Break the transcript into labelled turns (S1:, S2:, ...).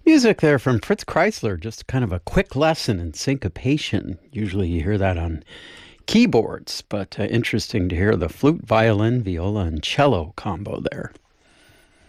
S1: Music there from Fritz Kreisler, just kind of a quick lesson in syncopation. Usually you hear that on keyboards, but interesting to hear the flute, violin, viola, and cello combo there.